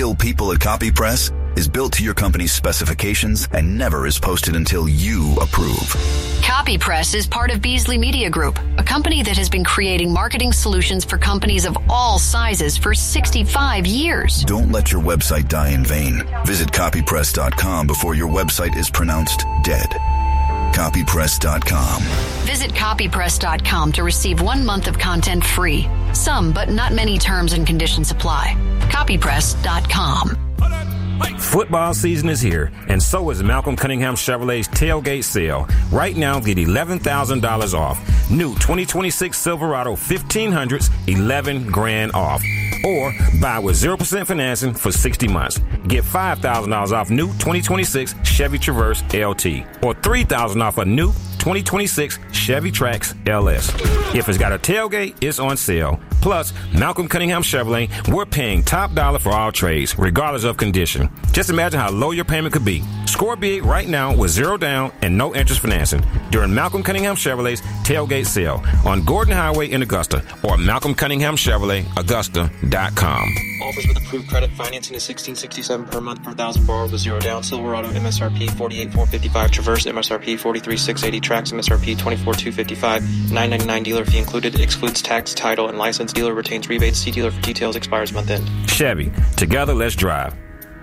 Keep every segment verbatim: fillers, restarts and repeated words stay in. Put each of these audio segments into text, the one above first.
real people at CopyPress is built to your company's specifications and never is posted until you approve. CopyPress is part of Beasley Media Group, a company that has been creating marketing solutions for companies of all sizes for sixty-five years. Don't let your website die in vain. Visit copypress dot com before your website is pronounced dead. copypress dot com. Visit copypress dot com to receive one month of content free. Some, but not many terms and conditions apply. copypress dot com. Football season is here, and so is Malcolm Cunningham Chevrolet's tailgate sale. Right now, get eleven thousand dollars off. New twenty twenty-six Silverado fifteen hundreds, eleven grand off. Or buy with zero percent financing for sixty months. Get five thousand dollars off new twenty twenty-six Chevy Traverse L T. Or three thousand dollars off a new twenty twenty-six Chevy Trax L S. If it's got a tailgate, it's on sale. Plus, Malcolm Cunningham Chevrolet, we're paying top dollar for all trades, regardless of condition. Just imagine how low your payment could be. Score big right now with zero down and no interest financing during Malcolm Cunningham Chevrolet's tailgate sale on Gordon Highway in Augusta or Malcolm Cunningham Chevrolet Augusta dot com. Offers with approved credit. Financing is sixteen sixty-seven per month per thousand borrowed with zero down. Silverado M S R P forty-eight four fifty-five. Traverse M S R P forty-three six eighty. Trax M S R P twenty-four two fifty-five. nine ninety-nine dealer fee included. Excludes tax, title, and license. Dealer retains rebates. See dealer for details. Expires month end. Chevy. Together, let's drive.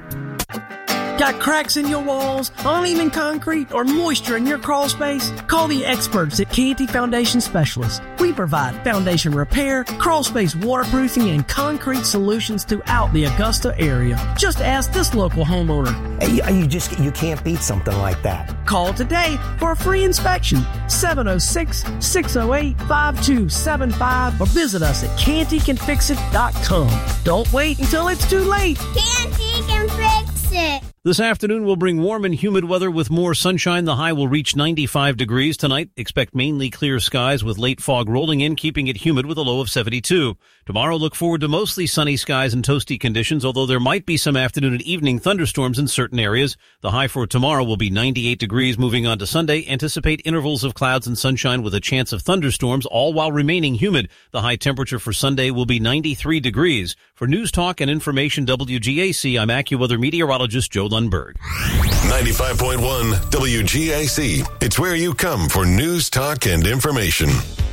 Got cracks in your walls, uneven concrete, or moisture in your crawl space? Call the experts at Canty Foundation Specialists. We provide foundation repair, crawl space waterproofing, and concrete solutions throughout the Augusta area. Just ask this local homeowner. Hey, you just you can't beat something like that. Call today for a free inspection. seven oh six, six oh eight, five two seven five or visit us at canty can fix it dot com. Don't wait until it's too late. Canty can fix it. This afternoon will bring warm and humid weather with more sunshine. The high will reach ninety-five degrees tonight. Expect mainly clear skies with late fog rolling in, keeping it humid with a low of seventy-two. Tomorrow, look forward to mostly sunny skies and toasty conditions, although there might be some afternoon and evening thunderstorms in certain areas. The high for tomorrow will be ninety-eight degrees. Moving on to Sunday, anticipate intervals of clouds and sunshine with a chance of thunderstorms, all while remaining humid. The high temperature for Sunday will be ninety-three degrees. For News Talk and Information W G A C, I'm AccuWeather meteorologist Joe Lundberg. ninety-five point one W G A C. It's where you come for news, talk, and information.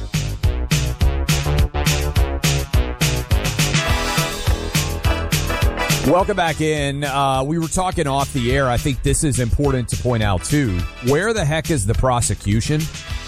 Welcome back in. Uh, we were talking off the air. I think this is important to point out, too. Where the heck is the prosecution?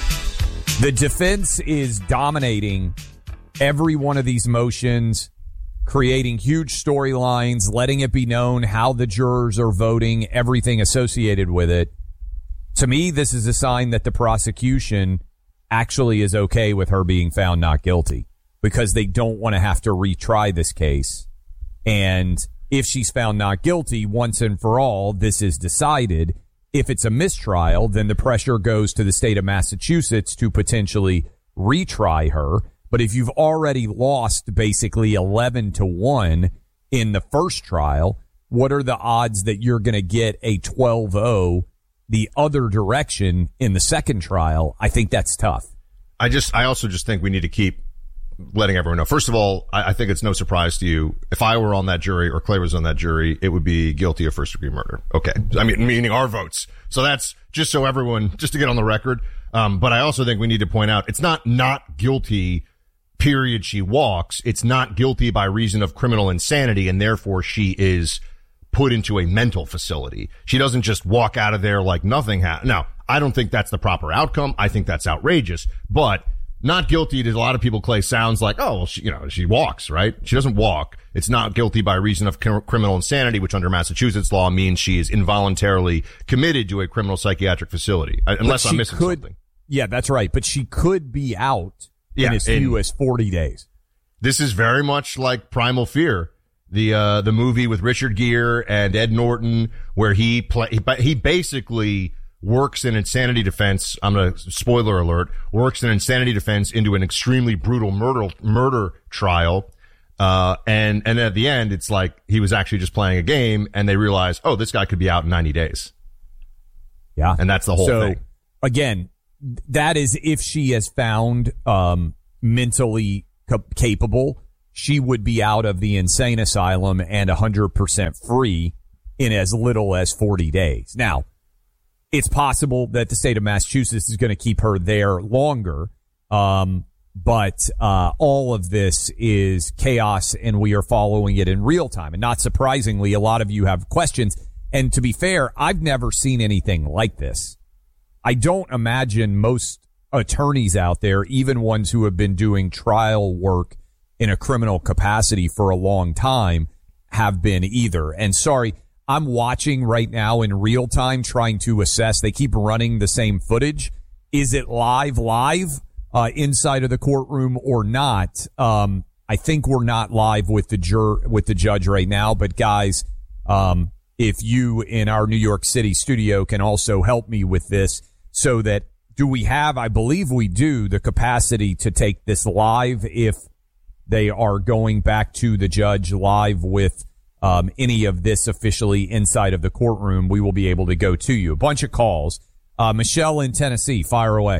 The defense is dominating every one of these motions, creating huge storylines, letting it be known how the jurors are voting, everything associated with it. To me, this is a sign that the prosecution actually is okay with her being found not guilty because they don't want to have to retry this case. And if she's found not guilty once and for all, this is decided. If it's a mistrial, then the pressure goes to the state of Massachusetts to potentially retry her. But if you've already lost basically eleven to one in the first trial, what are the odds that you're going to get a twelve oh the other direction in the second trial? I think that's tough. I just, I also just think we need to keep letting everyone know. First of all, I, I think it's no surprise to you. If I were on that jury or Clay was on that jury, it would be guilty of first degree murder. Okay. I mean, meaning our votes. So that's just so everyone, just to get on the record. Um, but I also think we need to point out it's not not guilty, period. She walks. It's not guilty by reason of criminal insanity. And therefore she is put into a mental facility. She doesn't just walk out of there like nothing happened. Now, I don't think that's the proper outcome. I think that's outrageous, but not guilty to a lot of people, Clay, sounds like, oh, well, she, you know, she walks, right? She doesn't walk. It's not guilty by reason of cr- criminal insanity, which under Massachusetts law means she is involuntarily committed to a criminal psychiatric facility, unless I'm missing could, something. Yeah, that's right. But she could be out yeah, in as few as forty days. This is very much like Primal Fear, the uh the movie with Richard Gere and Ed Norton, where he play he, he basically works in insanity defense. I'm going to, spoiler alert, works in insanity defense into an extremely brutal murder, murder trial. Uh, and, and at the end, it's like he was actually just playing a game and they realize, oh, this guy could be out in ninety days. Yeah. And that's the whole so, thing. Again, that is if she is found, um, mentally ca- capable. she would be out of the insane asylum and one hundred percent free in as little as forty days. Now, it's possible that the state of Massachusetts is going to keep her there longer, um, but uh, all of this is chaos, and we are following it in real time. And not surprisingly, a lot of you have questions. And to be fair, I've never seen anything like this. I don't imagine most attorneys out there, even ones who have been doing trial work in a criminal capacity for a long time, have been either. And sorry, I'm watching right now in real time trying to assess. They keep running the same footage. Is it live, live uh, inside of the courtroom or not? Um, I think we're not live with the jur- with the judge right now. But guys, um, if you in our New York City studio can also help me with this so that do we have, I believe we do, the capacity to take this live if they are going back to the judge live with Um, any of this officially inside of the courtroom, we will be able to go to you. A bunch of calls. Uh, Michelle in Tennessee, fire away.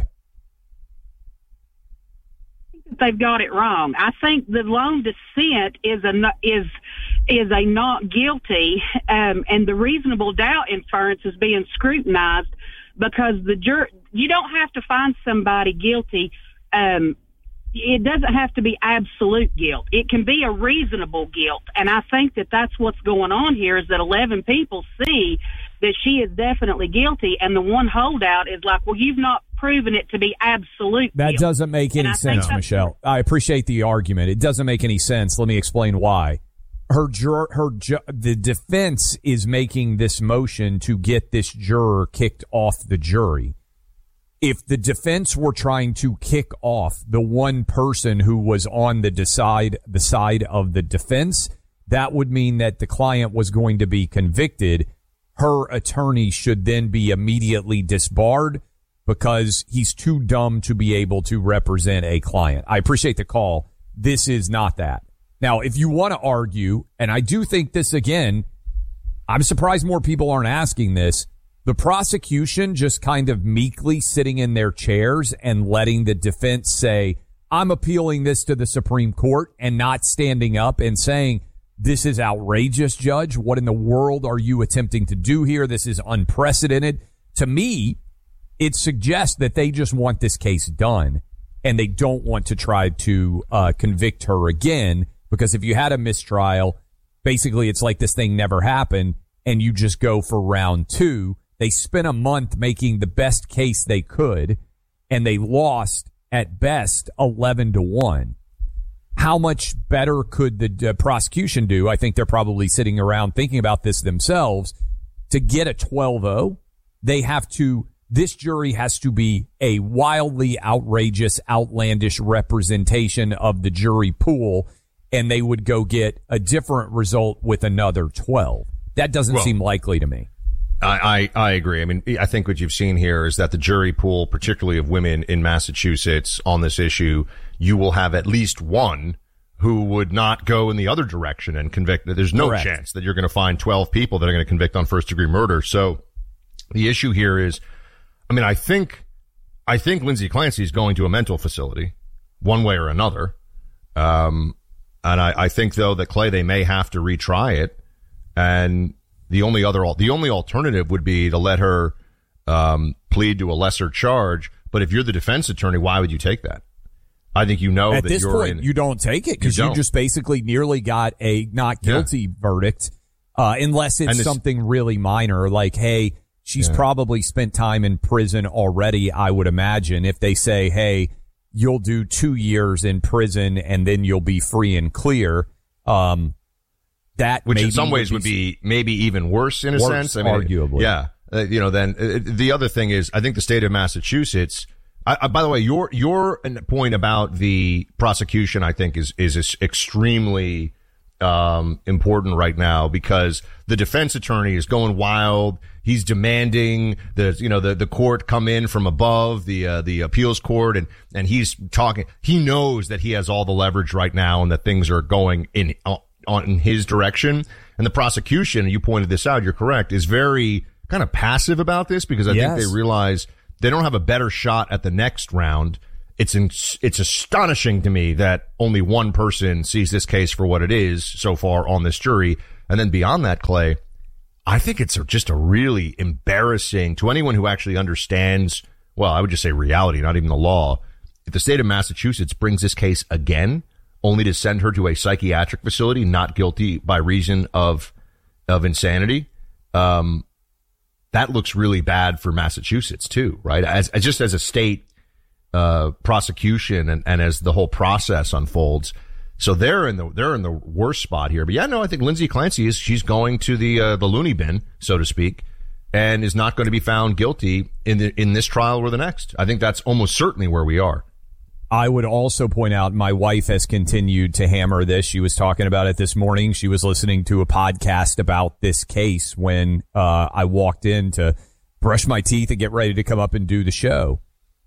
They've got it wrong. I think the lone dissent is a is is a not guilty, um, and the reasonable doubt inference is being scrutinized because the jur you don't have to find somebody guilty. Um, It doesn't have to be absolute guilt. It can be a reasonable guilt. And I think that that's what's going on here is that eleven people see that she is definitely guilty. And the one holdout is like, well, you've not proven it to be absolute That guilt. doesn't make any sense, Michelle. I appreciate the argument. It doesn't make any sense. Let me explain why. Her juror, her ju- the defense is making this motion to get this juror kicked off the jury. If the defense were trying to kick off the one person who was on the decide the side of the defense, that would mean that the client was going to be convicted. Her attorney should then be immediately disbarred because he's too dumb to be able to represent a client. I appreciate the call. This is not that. Now, if you want to argue, and I do think this again, I'm surprised more people aren't asking this. The prosecution just kind of meekly sitting in their chairs and letting the defense say, I'm appealing this to the Supreme Court, and not standing up and saying, this is outrageous, Judge. What in the world are you attempting to do here? This is unprecedented. To me, it suggests that they just want this case done, and they don't want to try to uh, convict her again, because if you had a mistrial, basically it's like this thing never happened, and you just go for round two. They spent a month making the best case they could, and they lost at best eleven to one. How much better could the uh, prosecution do? I think they're probably sitting around thinking about this themselves. To get a twelve oh, they have to, this jury has to be a wildly outrageous, outlandish representation of the jury pool, and they would go get a different result with another twelve. That doesn't well, seem likely to me. I, I, I agree. I mean, I think what you've seen here is that the jury pool, particularly of women in Massachusetts on this issue, you will have at least one who would not go in the other direction and convict. There's no Correct. chance that you're going to find twelve people that are going to convict on first degree murder. So the issue here is, I mean, I think, I think Lindsay Clancy is going to a mental facility one way or another. Um, and I, I think though that Clay, they may have to retry it. And The only other, the only alternative would be to let her, um, plead to a lesser charge. But if you're the defense attorney, why would you take that? I think you know At that this you're point, in, you don't take it because you, you just basically nearly got a not guilty yeah. verdict, uh, unless it's something really minor, like, hey, she's yeah. probably spent time in prison already, I would imagine. If they say, hey, you'll do two years in prison and then you'll be free and clear, um, that which in some would ways be, would be maybe even worse in a worse, sense. I mean, arguably. Yeah. Uh, you know, then uh, the other thing is, I think the state of Massachusetts, I, I, by the way, your, your point about the prosecution, I think is, is extremely, um, important right now because the defense attorney is going wild. He's demanding the, you know, the, the court come in from above, the, uh, the appeals court, and, and he's talking, he knows that he has all the leverage right now and that things are going in, uh, on in his direction. And the prosecution, you pointed this out, you're correct, is very kind of passive about this because I yes. think they realize they don't have a better shot at the next round it's in, it's astonishing to me that only one person sees this case for what it is so far on this jury. And then beyond that, Clay, I think it's just a really embarrassing to anyone who actually understands, well, I would just say reality, not even the law. If the state of Massachusetts brings this case again, only to send her to a psychiatric facility, not guilty by reason of of insanity, um, that looks really bad for Massachusetts too, right? As, as just as a state uh, prosecution and, and as the whole process unfolds. So they're in the they're in the worst spot here. But yeah, no, I think Lindsay Clancy is she's going to the uh, the loony bin, so to speak, and is not going to be found guilty in the, in this trial or the next. I think that's almost certainly where we are. I would also point out my wife has continued to hammer this. She was talking about it this morning. She was listening to a podcast about this case when uh, I walked in to brush my teeth and get ready to come up and do the show.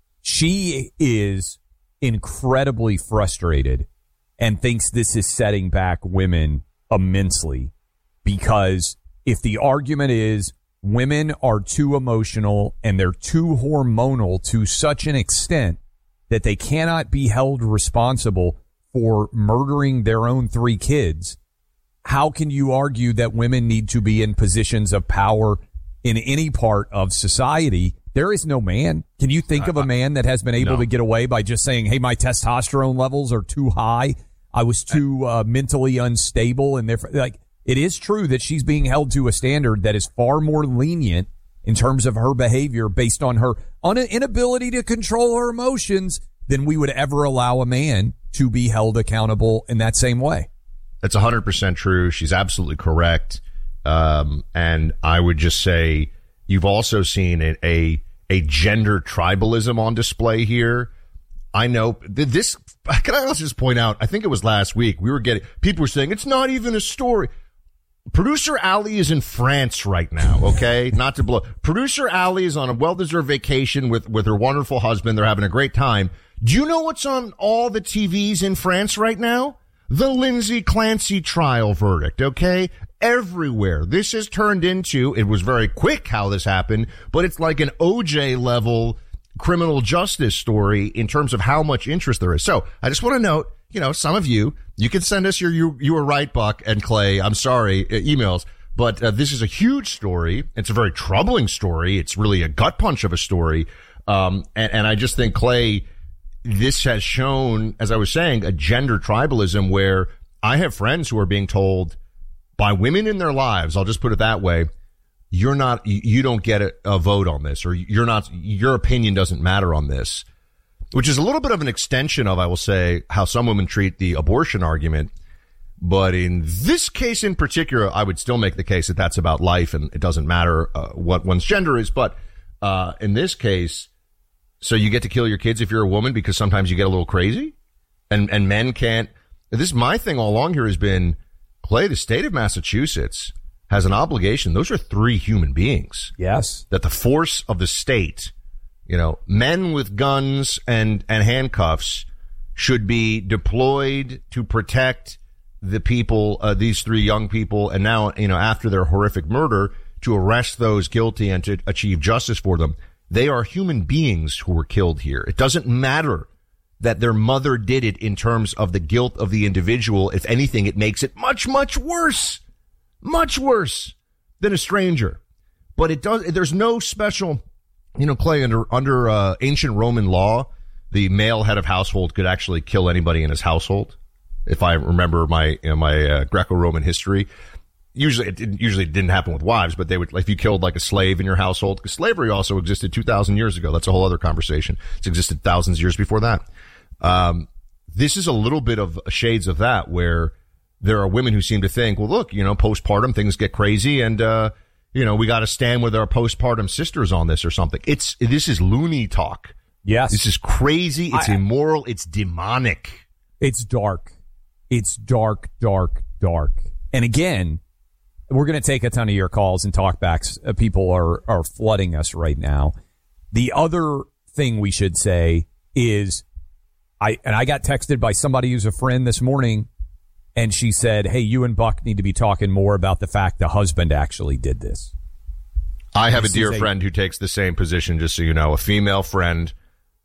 She is incredibly frustrated and thinks this is setting back women immensely because if the argument is women are too emotional and they're too hormonal to such an extent that they cannot be held responsible for murdering their own three kids, how can you argue that women need to be in positions of power in any part of society? There is no man. Can you think of a man that has been able no. to get away by just saying, hey, my testosterone levels are too high. I was too uh, mentally unstable. And therefore, like, it is true that she's being held to a standard that is far more lenient in terms of her behavior based on her un- inability to control her emotions than we would ever allow a man to be held accountable in that same way. That's one hundred percent true. She's absolutely correct. Um, and I would just say you've also seen a, a, a gender tribalism on display here. I know this. Can I also just point out, I think it was last week, we were getting, people were saying it's not even a story. Producer Ali is in France right now, okay? Not to blow. Producer Ali is on a well-deserved vacation with, with her wonderful husband. They're having a great time. Do you know what's on all the T Vs in France right now? The Lindsay Clancy trial verdict, okay? Everywhere. This has turned into, it was very quick how this happened, but it's like an O J level criminal justice story in terms of how much interest there is. So I just want to note, you know, some of you, you can send us your you, you were right, Buck and Clay, I'm sorry, uh, emails. But uh, this is a huge story. It's a very troubling story. It's really a gut punch of a story. Um, and, and I just think, Clay, this has shown, as I was saying, a gender tribalism where I have friends who are being told by women in their lives, I'll just put it that way, you're not, you don't get a, a vote on this, or you're not, your opinion doesn't matter on this, which is a little bit of an extension of, I will say, how some women treat the abortion argument. But in this case in particular, I would still make the case that that's about life and it doesn't matter uh, what one's gender is. But uh in this case, so you get to kill your kids if you're a woman because sometimes you get a little crazy and and men can't. This is my thing all along here has been, Clay, the state of Massachusetts has an obligation. Those are three human beings. Yes. That the force of the state, you know, men with guns and and handcuffs should be deployed to protect the people, uh, these three young people, and now, you know, after their horrific murder, to arrest those guilty and to achieve justice for them. They are human beings who were killed here. It doesn't matter that their mother did it in terms of the guilt of the individual. If anything, it makes it much, much worse, much worse than a stranger. But it does, there's no special, you know, Clay, under, under, uh, ancient Roman law, the male head of household could actually kill anybody in his household. If I remember my, you know, my, uh, Greco-Roman history, usually it didn't, usually it didn't happen with wives, but they would, if you killed like a slave in your household, because slavery also existed two thousand years ago. That's a whole other conversation. It's existed thousands of years before that. Um, this is a little bit of shades of that where there are women who seem to think, well, look, you know, postpartum things get crazy and, uh, you know, we got to stand with our postpartum sisters on this or something. It's, this is loony talk. Yes. This is crazy. It's I, immoral. It's demonic. It's dark. It's dark, dark, dark. And again, we're going to take a ton of your calls and talkbacks. Uh, people are, are flooding us right now. The other thing we should say is I, and I got texted by somebody who's a friend this morning and she said, hey, you and Buck need to be talking more about the fact the husband actually did this. I have a dear friend who takes the same position, just so you know, a female friend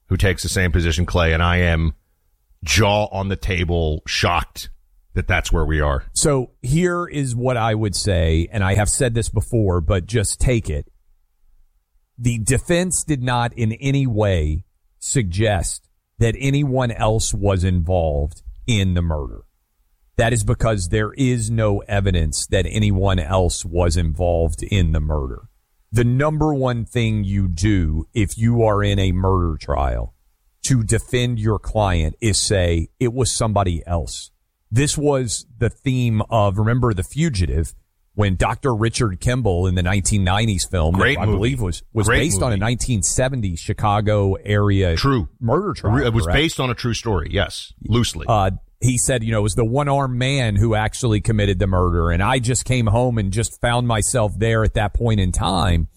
who takes the same position, Clay, and I am jaw on the table, shocked that that's where we are. So here is what I would say, and I have said this before, but just take it. The defense did not in any way suggest that anyone else was involved in the murder. That is because there is no evidence that anyone else was involved in the murder. The number one thing you do if you are in a murder trial to defend your client is say it was somebody else. This was the theme of, remember, The Fugitive, when Doctor Richard Kimball in the nineteen nineties film, Great that I movie. believe was, was Great based movie. on a nineteen seventies Chicago area True. murder trial. It was correct? based on a true story, yes, loosely. Uh, he said, you know, it was the one-armed man who actually committed the murder, and I just came home and just found myself there at that point in time.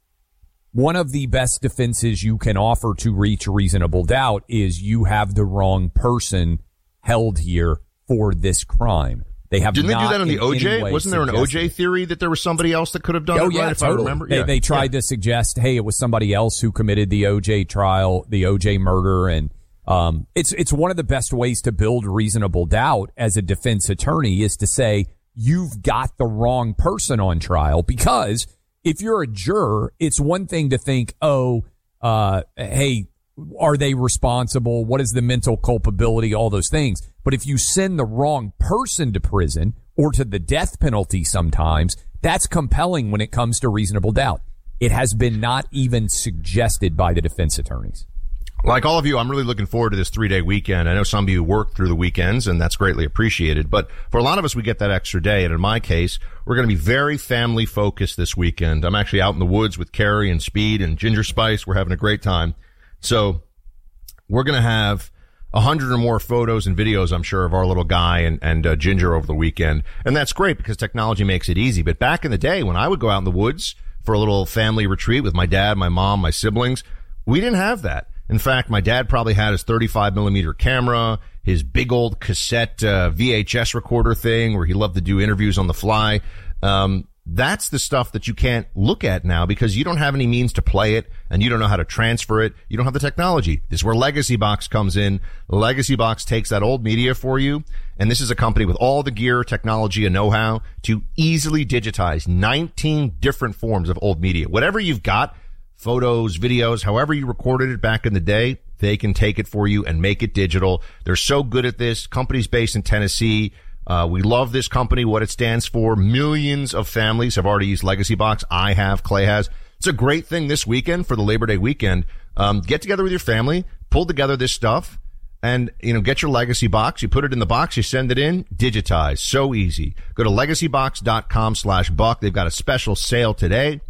One of the best defenses you can offer to reach reasonable doubt is you have the wrong person held here for this crime. They have Didn't they do not that on the in O J? any way Wasn't there an O J suggested- theory that there was somebody else that could have done Oh it, yeah, right, if totally. I remember? They, Yeah. they tried Yeah. to suggest, hey, it was somebody else who committed the O J trial, the O J murder, and um, it's it's one of the best ways to build reasonable doubt as a defense attorney is to say you've got the wrong person on trial, because if you're a juror, it's one thing to think, oh, uh, hey, are they responsible? What is the mental culpability? All those things. But if you send the wrong person to prison or to the death penalty sometimes, that's compelling when it comes to reasonable doubt. It has been not even suggested by the defense attorneys. Like all of you, I'm really looking forward to this three-day weekend. I know some of you work through the weekends, and that's greatly appreciated. But for a lot of us, we get that extra day. And in my case, we're going to be very family-focused this weekend. I'm actually out in the woods with Carrie and Speed and Ginger Spice. We're having a great time. So we're going to have a hundred or more photos and videos, I'm sure, of our little guy and, and uh, Ginger over the weekend. And that's great because technology makes it easy. But back in the day when I would go out in the woods for a little family retreat with my dad, my mom, my siblings, we didn't have that. In fact, my dad probably had his thirty-five millimeter camera, his big old cassette uh, V H S recorder thing where he loved to do interviews on the fly. Um, that's the stuff that you can't look at now because you don't have any means to play it and you don't know how to transfer it. You don't have the technology. This is where Legacy Box comes in. Legacy Box takes that old media for you. And this is a company with all the gear, technology, and know-how to easily digitize nineteen different forms of old media. Whatever you've got, photos, videos, however you recorded it back in the day, they can take it for you and make it digital. They're so good at this. Company's based in Tennessee. Uh, we love this company, what it stands for. Millions of families have already used Legacy Box. I have, Clay has. It's a great thing this weekend for the Labor Day weekend. Um, get together with your family, pull together this stuff, and, you know, get your Legacy Box. You put it in the box, you send it in, digitize. So easy. Go to legacybox.com slash buck. They've got a special sale today.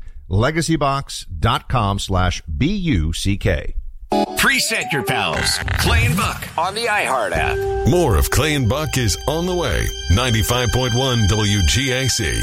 legacybox.com slash B U C K. Preset your pals. Clay and Buck on the iHeart app. More of Clay and Buck is on the way. ninety-five point one W G A C.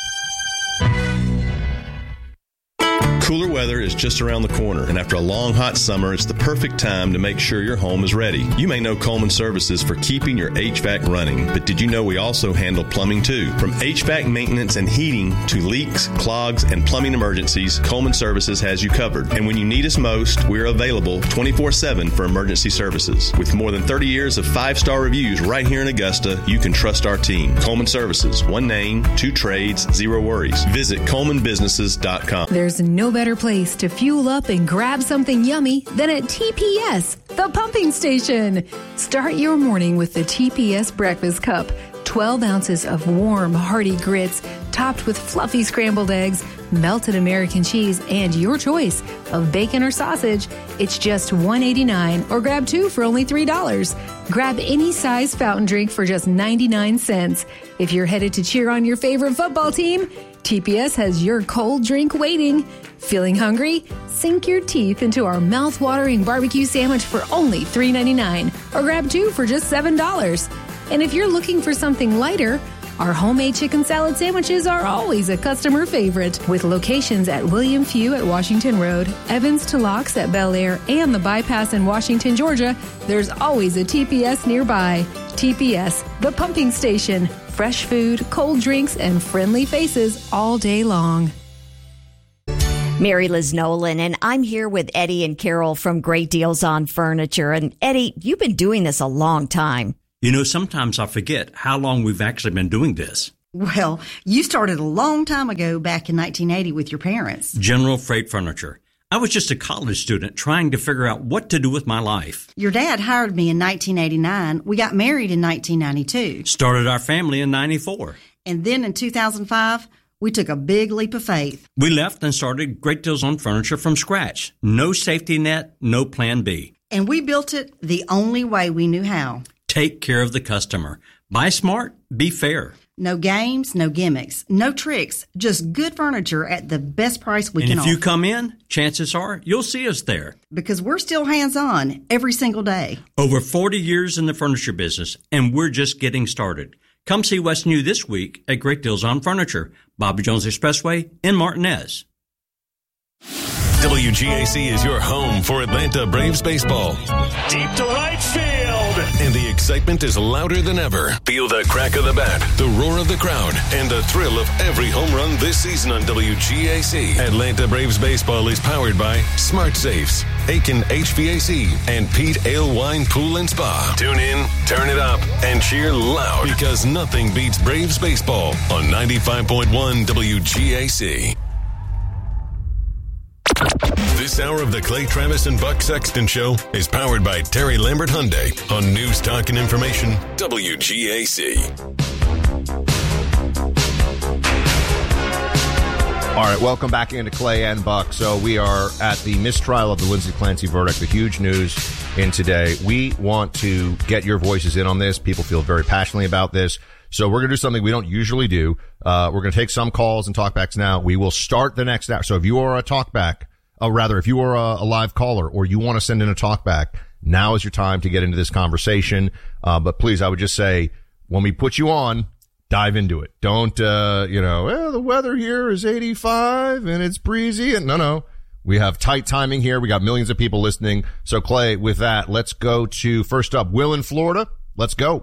Cooler weather is just around the corner, and after a long hot summer, it's the perfect time to make sure your home is ready. You may know Coleman Services for keeping your H V A C running, but did you know we also handle plumbing too? From H V A C maintenance and heating to leaks, clogs, and plumbing emergencies, Coleman Services has you covered. And when you need us most, we're available twenty-four seven for emergency services. With more than thirty years of five-star reviews right here in Augusta, you can trust our team. Coleman Services, one name, two trades, zero worries. Visit coleman businesses dot com. There's no better place to fuel up and grab something yummy than at T P S, the pumping station. Start your morning with the T P S breakfast cup. twelve ounces of warm, hearty grits topped with fluffy scrambled eggs, melted American cheese, and your choice of bacon or sausage. It's just one dollar and eighty-nine cents or grab two for only three dollars. Grab any size fountain drink for just ninety-nine cents. If you're headed to cheer on your favorite football team, T P S has your cold drink waiting. Feeling hungry? Sink your teeth into our mouth-watering barbecue sandwich for only three dollars and ninety-nine cents or grab two for just seven dollars. And if you're looking for something lighter, our homemade chicken salad sandwiches are always a customer favorite. With locations at William Few at Washington Road, Evans to Locks at Bel Air, and the Bypass in Washington, Georgia, there's always a T P S nearby. T P S, the pumping station. Fresh food, cold drinks, and friendly faces all day long. Mary Liz Nolan, and I'm here with Eddie and Carol from Great Deals on Furniture. And Eddie, you've been doing this a long time. You know, sometimes I forget how long we've actually been doing this. Well, you started a long time ago back in nineteen eighty with your parents. General Freight Furniture. I was just a college student trying to figure out what to do with my life. Your dad hired me in nineteen eighty-nine. We got married in nineteen ninety-two. Started our family in ninety-four. And then in two thousand five, we took a big leap of faith. We left and started Great Deals on Furniture from scratch. No safety net, no plan B. And we built it the only way we knew how. Take care of the customer. Buy smart, be fair. No games, no gimmicks, no tricks, just good furniture at the best price we and can offer. And if you come in, chances are you'll see us there. Because we're still hands-on every single day. Over forty years in the furniture business, and we're just getting started. Come see what's new this week at Great Deals on Furniture, Bobby Jones Expressway in Martinez. W G A C is your home for Atlanta Braves baseball. Deep to right field. And the excitement is louder than ever. Feel the crack of the bat, the roar of the crowd, and the thrill of every home run this season on W G A C. Atlanta Braves baseball is powered by Smart Safes, Aiken H V A C, and Pete Ale Wine Pool and Spa. Tune in, turn it up, and cheer loud because nothing beats Braves baseball on ninety-five point one W G A C. This hour of the Clay Travis and Buck Sexton Show is powered by Terry Lambert Hyundai on News Talk and Information, W G A C. All right, welcome back into Clay and Buck. So we are at the mistrial of the Lindsay Clancy verdict, the huge news in today. We want to get your voices in on this. People feel very passionately about this. So we're going to do something we don't usually do. Uh, we're going to take some calls and talkbacks now. We will start the next hour. So if you are a talkback, or rather, if you are a, a live caller or you want to send in a talkback, now is your time to get into this conversation. Uh, but please, I would just say, when we put you on, dive into it. Don't, uh, you know, well, the weather here is eighty-five and it's breezy. And no, no, we have tight timing here. We got millions of people listening. So Clay, with that, let's go to first up, Will in Florida. Let's go.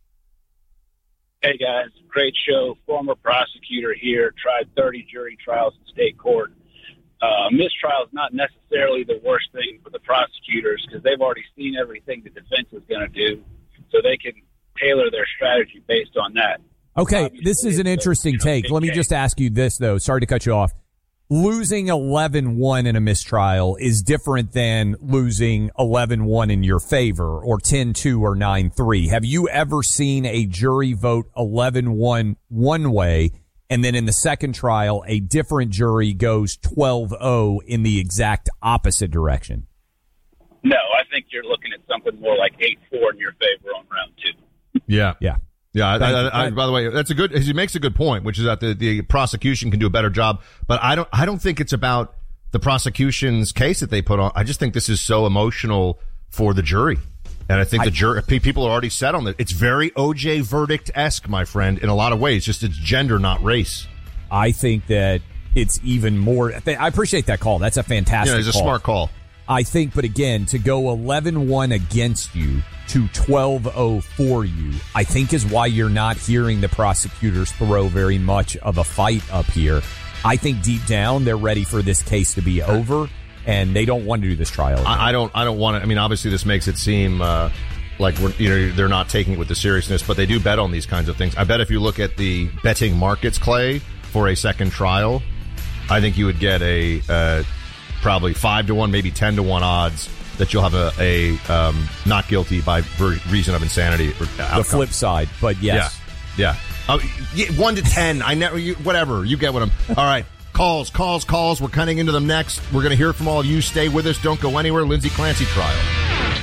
Hey, guys. Great show. Former prosecutor here. Tried thirty jury trials in state court. Uh, mistrial is not necessarily the worst thing for the prosecutors because they've already seen everything the defense is going to do, so they can tailor their strategy based on that. Okay, Obviously, this is an interesting take. Let me case. just ask you this, though. Sorry to cut you off. Losing eleven one in a mistrial is different than losing eleven one in your favor or ten two or nine three. Have you ever seen a jury vote eleven one one way and then in the second trial a different jury goes twelve oh in the exact opposite direction? No, I think you're looking at something more like eight four in your favor on round two. Yeah. Yeah. Yeah, I, I, I, by the way, that's a good, he makes a good point, which is that the, the prosecution can do a better job. But I don't, I don't think it's about the prosecution's case that they put on. I just think this is so emotional for the jury. And I think I, the jury, people are already set on it. It's very O J verdict-esque, my friend, in a lot of ways. Just it's gender, not race. I think that it's even more, I appreciate that call. That's a fantastic call. Yeah, it's a call. smart call. I think, but again, to go eleven one against you to twelve oh for you, I think is why you're not hearing the prosecutors throw very much of a fight up here. I think deep down they're ready for this case to be over, and they don't want to do this trial again. I, I don't. I don't want to. I mean, obviously, this makes it seem uh, like we're, you know, they're not taking it with the seriousness, but they do bet on these kinds of things. I bet if you look at the betting markets, Clay, for a second trial, I think you would get a. Uh, probably five to one, maybe ten to one odds that you'll have a, a um, not guilty by ver- reason of insanity. Or outcome. The flip side, but yes. Yeah. Yeah. Uh, yeah one to ten. I never, you, whatever. You get what I'm. All right. Calls, calls, calls. We're cutting into them next. We're going to hear from all of you. Stay with us. Don't go anywhere. Lindsay Clancy trial.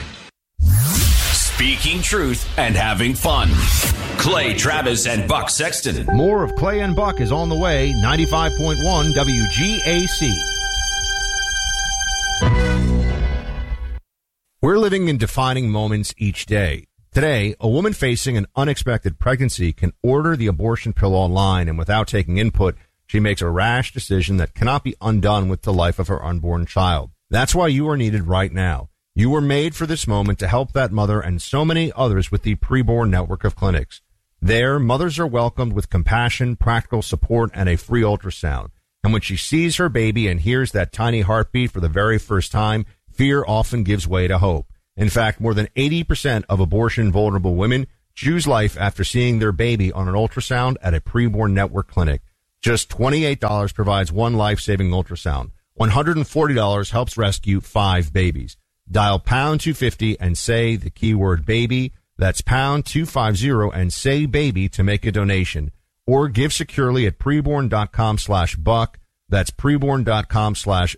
Speaking truth and having fun. Clay Travis and Buck Sexton. More of Clay and Buck is on the way. ninety-five point one W G A C. We're living in defining moments each day. Today, a woman facing an unexpected pregnancy can order the abortion pill online, and without taking input, she makes a rash decision that cannot be undone with the life of her unborn child. That's why you are needed right now. You were made for this moment to help that mother and so many others with the Preborn network of clinics. There, mothers are welcomed with compassion, practical support, and a free ultrasound. And when she sees her baby and hears that tiny heartbeat for the very first time, fear often gives way to hope. In fact, more than eighty percent of abortion-vulnerable women choose life after seeing their baby on an ultrasound at a preborn network clinic. Just twenty-eight dollars provides one life-saving ultrasound. one hundred forty dollars helps rescue five babies. Dial pound two fifty and say the keyword baby. That's pound two fifty and say baby to make a donation. Or give securely at preborn.com slash buck. That's preborn.com slash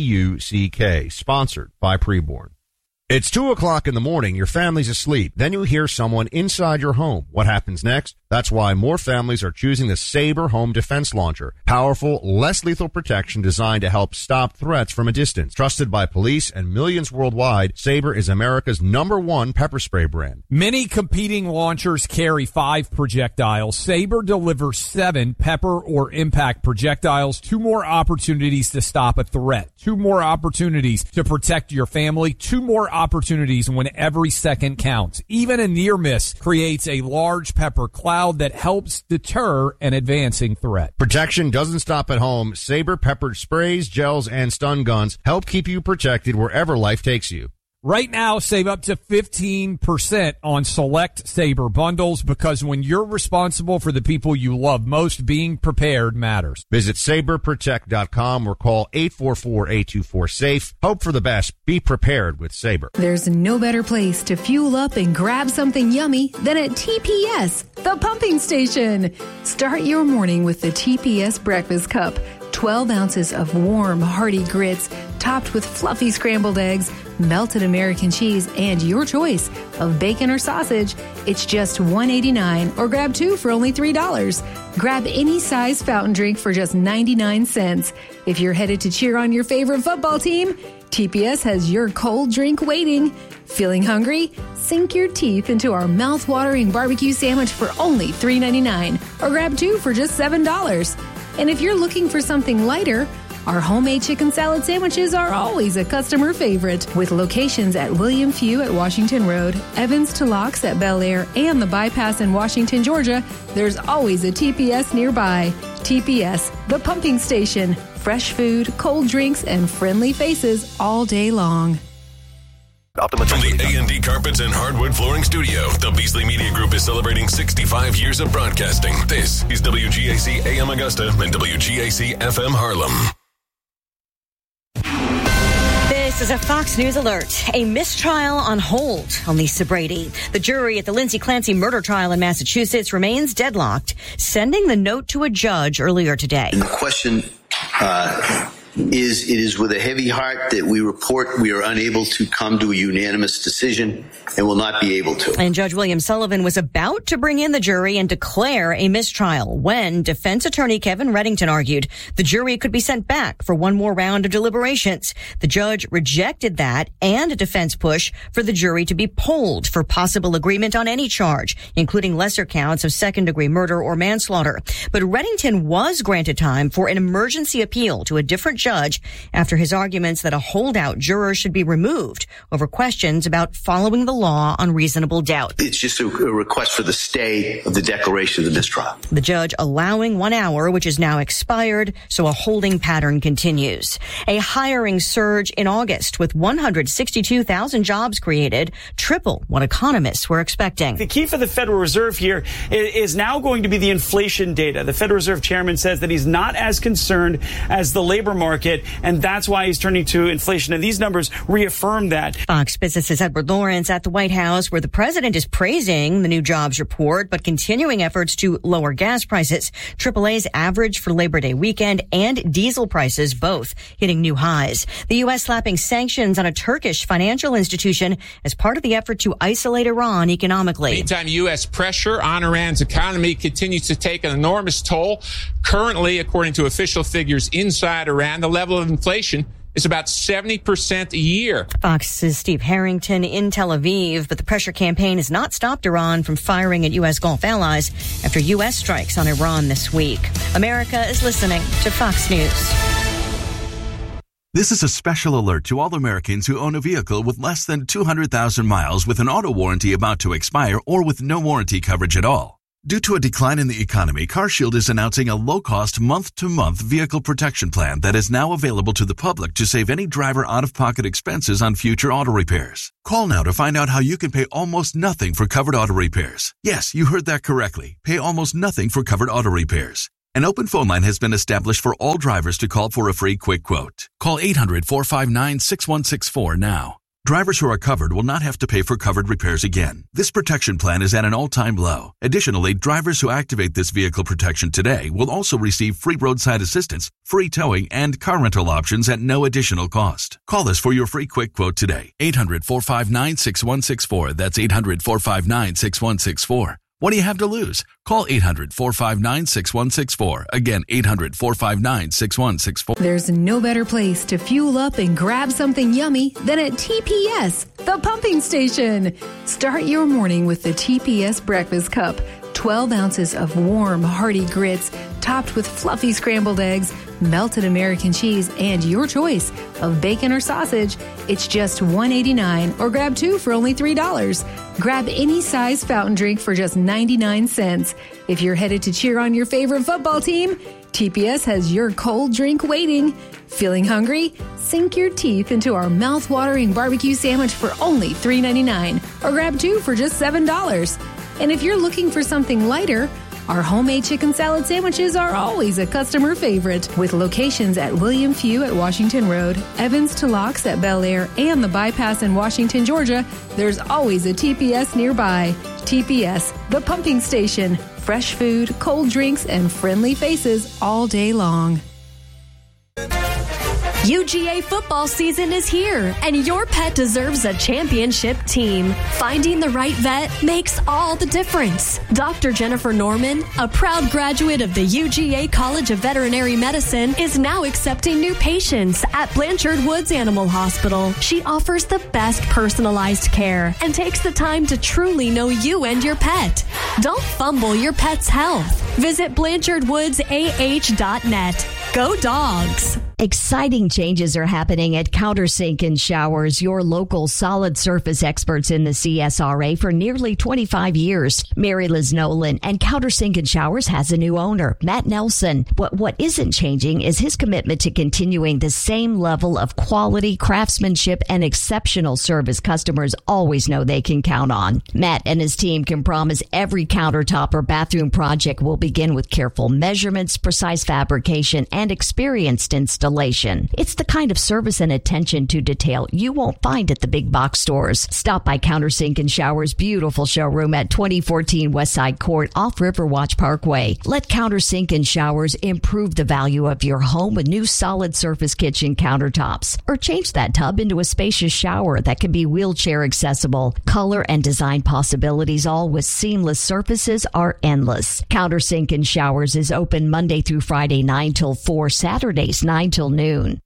B-U-C-K. Sponsored by Preborn. It's two o'clock in the morning. Your family's asleep. Then you hear someone inside your home. What happens next? That's why more families are choosing the Sabre Home Defense Launcher. Powerful, less lethal protection designed to help stop threats from a distance. Trusted by police and millions worldwide, Sabre is America's number one pepper spray brand. Many competing launchers carry five projectiles. Sabre delivers seven pepper or impact projectiles. Two more opportunities to stop a threat. Two more opportunities to protect your family. Two more opportunities when every second counts. Even a near miss creates a large pepper cloud that helps deter an advancing threat. Protection doesn't stop at home. Sabre peppered sprays, gels, and stun guns help keep you protected wherever life takes you. Right now, save up to fifteen percent on select Sabre bundles, because when you're responsible for the people you love most, being prepared matters. Visit sabre protect dot com or call eight four four, eight two four, SAFE. Hope for the best. Be prepared with Sabre. There's no better place to fuel up and grab something yummy than at T P S, the pumping station. Start your morning with the T P S Breakfast Cup. twelve ounces of warm, hearty grits topped with fluffy scrambled eggs, melted American cheese, and your choice of bacon or sausage. It's just one dollar and eighty-nine cents, or grab two for only three dollars. Grab any size fountain drink for just ninety-nine cents. If you're headed to cheer on your favorite football team, T P S has your cold drink waiting. Feeling hungry? Sink your teeth into our mouth-watering barbecue sandwich for only three dollars and ninety-nine cents, or grab two for just seven dollars. And if you're looking for something lighter, our homemade chicken salad sandwiches are always a customer favorite. With locations at William Few at Washington Road, Evans to Locks at Bel Air, and the Bypass in Washington, Georgia, there's always a T P S nearby. T P S, the pumping station. Fresh food, cold drinks, and friendly faces all day long. From the A and D Carpets and Hardwood Flooring Studio, the Beasley Media Group is celebrating sixty-five years of broadcasting. This is W G A C A M Augusta and W G A C F M Harlem. This is a Fox News alert. A mistrial on hold on Lisa Brady. The jury at the Lindsay Clancy murder trial in Massachusetts remains deadlocked, sending the note to a judge earlier today. And the question uh, is, it is with a heavy heart that we report we are unable to come to a unanimous decision and will not be able to. And Judge William Sullivan was about to bring in the jury and declare a mistrial when defense attorney Kevin Reddington argued the jury could be sent back for one more round of deliberations. The judge rejected that and a defense push for the jury to be polled for possible agreement on any charge, including lesser counts of second-degree murder or manslaughter. But Reddington was granted time for an emergency appeal to a different judge after his arguments that a holdout juror should be removed over questions about following the law on reasonable doubt. It's just a, a request for the stay of the declaration of the mistrial. The judge allowing one hour, which is now expired, so a holding pattern continues. A hiring surge in August with one hundred sixty-two thousand jobs created, triple what economists were expecting. The key for the Federal Reserve here is now going to be the inflation data. The Federal Reserve chairman says that he's not as concerned as the labor market, and that's why he's turning to inflation. And these numbers reaffirm that. Fox Business's Edward Lawrence at the White House, where the president is praising the new jobs report, but continuing efforts to lower gas prices. triple A's average for Labor Day weekend and diesel prices both hitting new highs. The U S slapping sanctions on a Turkish financial institution as part of the effort to isolate Iran economically. Meantime, U S pressure on Iran's economy continues to take an enormous toll. Currently, according to official figures inside Iran, the level of inflation is about seventy percent a year. Fox's Steve Harrington in Tel Aviv, but the pressure campaign has not stopped Iran from firing at U S Gulf allies after U S strikes on Iran this week. America is listening to Fox News. This is a special alert to all Americans who own a vehicle with less than two hundred thousand miles with an auto warranty about to expire or with no warranty coverage at all. Due to a decline in the economy, CarShield is announcing a low-cost month-to-month vehicle protection plan that is now available to the public to save any driver out-of-pocket expenses on future auto repairs. Call now to find out how you can pay almost nothing for covered auto repairs. Yes, you heard that correctly. Pay almost nothing for covered auto repairs. An open phone line has been established for all drivers to call for a free quick quote. Call eight hundred, four five nine, six one six four now. Drivers who are covered will not have to pay for covered repairs again. This protection plan is at an all-time low. Additionally, drivers who activate this vehicle protection today will also receive free roadside assistance, free towing, and car rental options at no additional cost. Call us for your free quick quote today. eight hundred, four five nine, six one six four. That's eight hundred, four five nine, six one six four. What do you have to lose? Call eight hundred, four five nine, six one six four. Again, eight hundred, four five nine, six one six four. There's no better place to fuel up and grab something yummy than at T P S, the pumping station. Start your morning with the T P S breakfast cup. twelve ounces of warm, hearty grits topped with fluffy scrambled eggs, melted American cheese, and your choice of bacon or sausage. It's just one dollar and eighty-nine cents or grab two for only three dollars. Grab any size fountain drink for just ninety-nine cents. If you're headed to cheer on your favorite football team, T P S has your cold drink waiting. Feeling hungry? Sink your teeth into our mouth-watering barbecue sandwich for only three dollars and ninety-nine cents or grab two for just seven dollars. And if you're looking for something lighter, our homemade chicken salad sandwiches are always a customer favorite. With locations at William Few at Washington Road, Evans to Locks at Bel Air, and the Bypass in Washington, Georgia, there's always a T P S nearby. T P S, the pumping station. Fresh food, cold drinks, and friendly faces all day long. U G A football season is here, and your pet deserves a championship team. Finding the right vet makes all the difference. Doctor Jennifer Norman, a proud graduate of the U G A College of Veterinary Medicine, is now accepting new patients at Blanchard Woods Animal Hospital. She offers the best personalized care and takes the time to truly know you and your pet. Don't fumble your pet's health. Visit blanchard woods a h dot net. Go Dogs! Exciting changes are happening at Countersink and Showers, your local solid surface experts in the C S R A for nearly twenty-five years. Mary Liz Nolan, and Countersink and Showers has a new owner, Matt Nelson. What what isn't changing is his commitment to continuing the same level of quality, craftsmanship, and exceptional service customers always know they can count on. Matt and his team can promise every countertop or bathroom project will begin with careful measurements, precise fabrication, and experienced installation. It's the kind of service and attention to detail you won't find at the big box stores. Stop by Countersink and Showers' beautiful showroom at twenty fourteen Westside Court off Riverwatch Parkway. Let Countersink and Showers improve the value of your home with new solid surface kitchen countertops. Or change that tub into a spacious shower that can be wheelchair accessible. Color and design possibilities, all with seamless surfaces, are endless. Countersink and Showers is open Monday through Friday nine till four, Saturdays nine till noon.